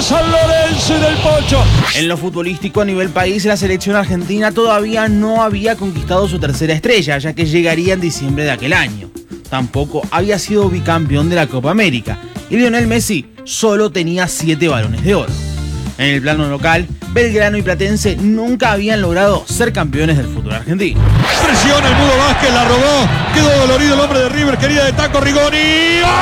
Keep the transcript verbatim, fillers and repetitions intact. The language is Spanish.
San Lorenzo y del Pocho. En lo futbolístico a nivel país, la selección argentina todavía no había conquistado su tercera estrella, ya que llegaría en diciembre de aquel año. Tampoco había sido bicampeón de la Copa América y Lionel Messi solo tenía siete balones de oro. En el plano local, Belgrano y Platense nunca habían logrado ser campeones del fútbol argentino. Presiona el Mudo Vázquez, la robó, quedó dolorido el hombre de River, quería de taco Rigoni.